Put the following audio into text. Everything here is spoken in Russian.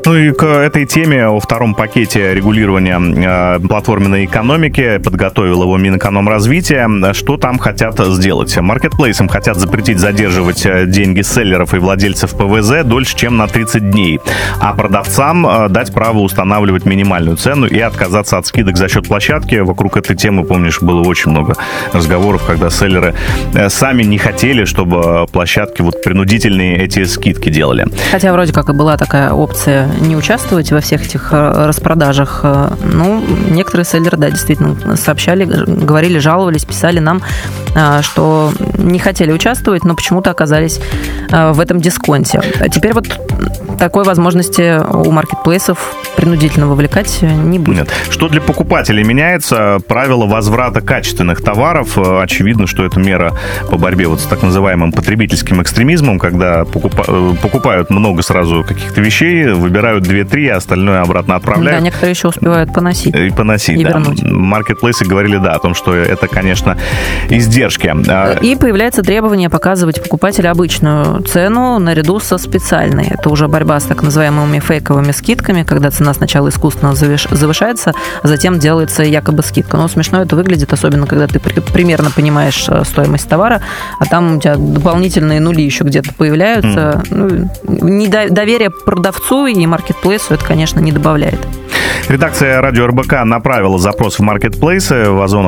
Ну и к этой теме о втором пакете регулирования платформенной экономики подготовил его Минэкономразвития. Что там хотят сделать? Маркетплейсам хотят запретить задерживать деньги селлеров и владельцев ПВЗ дольше, чем на 30 дней. А продавцам дать право устанавливать минимальную цену и отказаться от скидок за счет площадки. Вокруг этой темы, помнишь, было очень много разговоров, когда селлеры сами не хотели, чтобы площадки вот принудительные эти скидки делали. Хотя вроде как и была такая опция не участвовать во всех этих распродажах. Ну, некоторые селлеры, да, действительно сообщали, говорили, жаловались, писали нам, что не хотели участвовать, но почему-то оказались в этом дисконте. А теперь вот такой возможности у маркетплейсов принудительно вовлекать не будет. Нет. Что для покупателей меняется? Правило возврата качественных товаров. Очевидно, что это мера по борьбе вот с так называемым потребительским экстремизмом, когда покупают много сразу каких-то вещей, выбирают 2-3, а остальное обратно отправляют. Да, некоторые еще успевают поносить. И поносить, и да. Вернуть. Маркетплейсы говорили, да, о том, что это, конечно, издержки. И появляется требование показывать покупателю обычную цену наряду со специальной. Это уже борьба с так называемыми фейковыми скидками, когда цена сначала искусственно завышается, а затем делается якобы скидка. Но смешно это выглядит, особенно когда ты примерно понимаешь стоимость товара, а там у тебя дополнительные нули еще где-то появляются. Доверие продавцу и маркетплейсу это, конечно, не добавляет. Редакция радио РБК направила запрос в маркетплейсы. В Озон